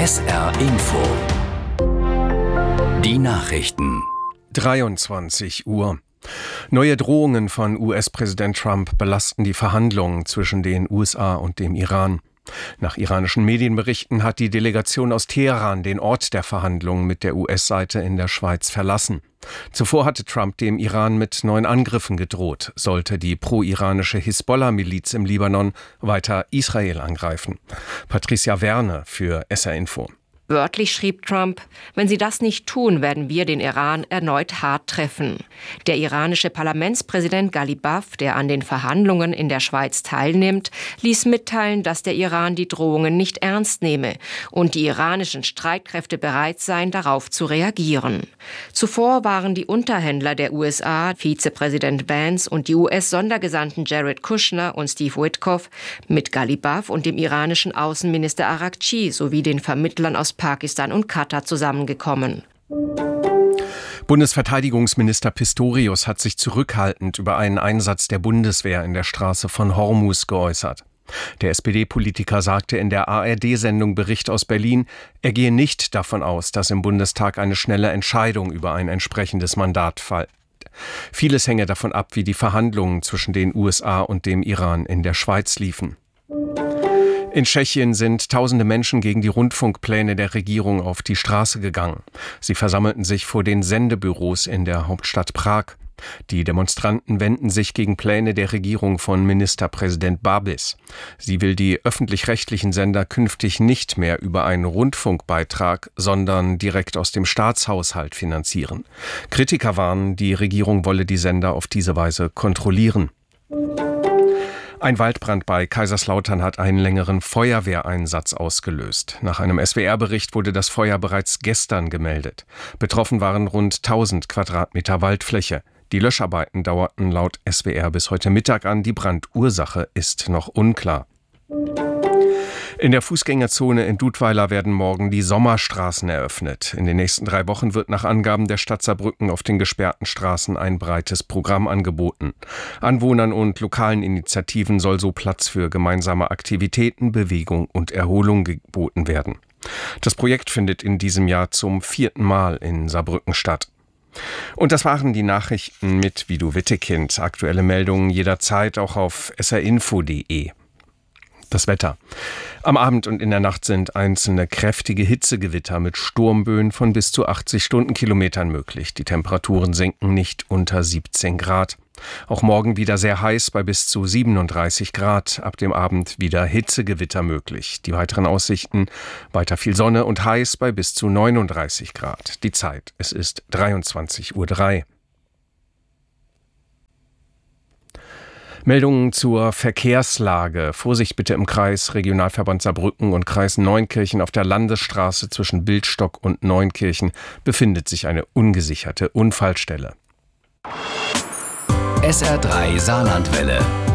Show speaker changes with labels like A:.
A: SR Info. Die Nachrichten.
B: 23 Uhr. Neue Drohungen von US-Präsident Trump belasten die Verhandlungen zwischen den USA und dem Iran. Nach iranischen Medienberichten hat die Delegation aus Teheran den Ort der Verhandlungen mit der US-Seite in der Schweiz verlassen. Zuvor hatte Trump dem Iran mit neuen Angriffen gedroht, sollte die pro-iranische Hisbollah-Miliz im Libanon weiter Israel angreifen. Patricia Werner für SR Info.
C: Wörtlich schrieb Trump: Wenn Sie das nicht tun, werden wir den Iran erneut hart treffen. Der iranische Parlamentspräsident Ghalibaf, der an den Verhandlungen in der Schweiz teilnimmt, ließ mitteilen, dass der Iran die Drohungen nicht ernst nehme und die iranischen Streitkräfte bereit seien, darauf zu reagieren. Zuvor waren die Unterhändler der USA, Vizepräsident Vance und die US-Sondergesandten Jared Kushner und Steve Witkoff mit Ghalibaf und dem iranischen Außenminister Araghchi sowie den Vermittlern aus Pakistan und Katar zusammengekommen.
B: Bundesverteidigungsminister Pistorius hat sich zurückhaltend über einen Einsatz der Bundeswehr in der Straße von Hormuz geäußert. Der SPD-Politiker sagte in der ARD-Sendung Bericht aus Berlin, er gehe nicht davon aus, dass im Bundestag eine schnelle Entscheidung über ein entsprechendes Mandat fällt. Vieles hänge davon ab, wie die Verhandlungen zwischen den USA und dem Iran in der Schweiz liefen. In Tschechien sind tausende Menschen gegen die Rundfunkpläne der Regierung auf die Straße gegangen. Sie versammelten sich vor den Sendebüros in der Hauptstadt Prag. Die Demonstranten wenden sich gegen Pläne der Regierung von Ministerpräsident Babis. Sie will die öffentlich-rechtlichen Sender künftig nicht mehr über einen Rundfunkbeitrag, sondern direkt aus dem Staatshaushalt finanzieren. Kritiker warnen, die Regierung wolle die Sender auf diese Weise kontrollieren. Ein Waldbrand bei Kaiserslautern hat einen längeren Feuerwehreinsatz ausgelöst. Nach einem SWR-Bericht wurde das Feuer bereits gestern gemeldet. Betroffen waren rund 1000 Quadratmeter Waldfläche. Die Löscharbeiten dauerten laut SWR bis heute Mittag an. Die Brandursache ist noch unklar. In der Fußgängerzone in Dudweiler werden morgen die Sommerstraßen eröffnet. In den nächsten 3 Wochen wird nach Angaben der Stadt Saarbrücken auf den gesperrten Straßen ein breites Programm angeboten. Anwohnern und lokalen Initiativen soll so Platz für gemeinsame Aktivitäten, Bewegung und Erholung geboten werden. Das Projekt findet in diesem Jahr zum 4. Mal in Saarbrücken statt. Und das waren die Nachrichten mit Vido Wittekind. Aktuelle Meldungen jederzeit auch auf srinfo.de. Das Wetter. Am Abend und in der Nacht sind einzelne kräftige Hitzegewitter mit Sturmböen von bis zu 80 Stundenkilometern möglich. Die Temperaturen sinken nicht unter 17 Grad. Auch morgen wieder sehr heiß bei bis zu 37 Grad. Ab dem Abend wieder Hitzegewitter möglich. Die weiteren Aussichten: weiter viel Sonne und heiß bei bis zu 39 Grad. Die Zeit: es ist 23:03 Uhr. Meldungen zur Verkehrslage. Vorsicht bitte im Kreis Regionalverband Saarbrücken und Kreis Neunkirchen. Auf der Landesstraße zwischen Bildstock und Neunkirchen befindet sich eine ungesicherte Unfallstelle.
A: SR3 Saarlandwelle.